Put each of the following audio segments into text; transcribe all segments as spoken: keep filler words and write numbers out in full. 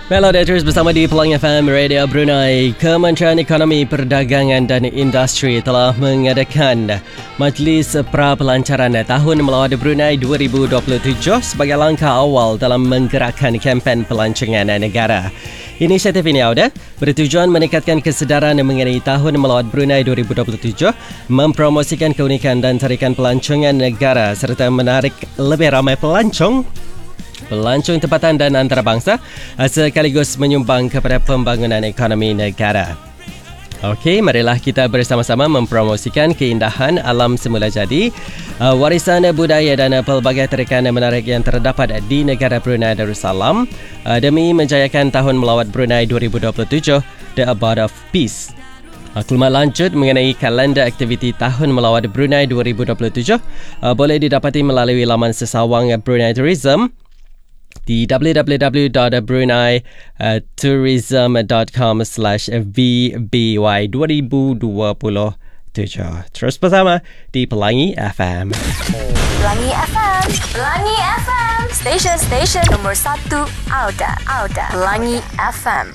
Melody terus bersama di Pelangi F M Radio Brunei. Kementerian Ekonomi, Perdagangan dan Industri telah mengadakan Majlis Pra-Pelancaran Tahun Melawat Brunei dua ribu dua puluh tujuh sebagai langkah awal dalam menggerakkan kempen pelancongan negara. Inisiatif ini ada bertujuan meningkatkan kesedaran mengenai Tahun Melawat Brunei dua ribu dua puluh tujuh, mempromosikan keunikan dan tarikan pelancongan negara serta menarik lebih ramai pelancong Pelancong tempatan dan antarabangsa sekaligus menyumbang kepada pembangunan ekonomi negara. Okey, marilah kita bersama-sama mempromosikan keindahan alam semula jadi, warisan budaya dan pelbagai tarikan menarik yang terdapat di negara Brunei Darussalam demi menjayakan Tahun Melawat Brunei dua ribu dua puluh tujuh, The Abode of Peace. Maklumat lanjut mengenai kalender aktiviti Tahun Melawat Brunei dua ribu dua puluh tujuh boleh didapati melalui laman sesawang Brunei Tourism di w w w dot brunei tourism dot com slash v b y dua ribu dua puluh tujuh. Terus bersama di Pelangi F M. Pelangi F M. Pelangi F M. Stesen-stesen nombor satu Auda. Auda. Pelangi F M.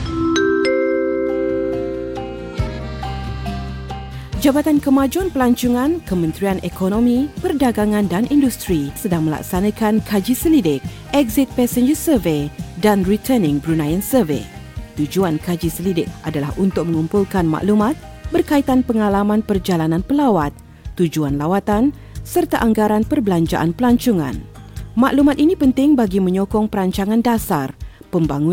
Jabatan Kemajuan Pelancongan, Kementerian Ekonomi, Perdagangan dan Industri sedang melaksanakan kaji selidik, Exit Passenger Survey dan Returning Bruneian Survey. Tujuan kaji selidik adalah untuk mengumpulkan maklumat berkaitan pengalaman perjalanan pelawat, tujuan lawatan serta anggaran perbelanjaan pelancongan. Maklumat ini penting bagi menyokong perancangan dasar, pembangunan